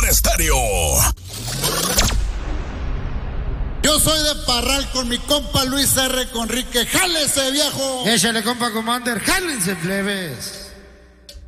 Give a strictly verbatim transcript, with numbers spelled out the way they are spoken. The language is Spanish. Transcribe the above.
Estéreo. Yo soy de Parral con mi compa Luis R. Conrique. ¡Jálese, viejo! Échale, compa Commander. ¡Jálense, plebes!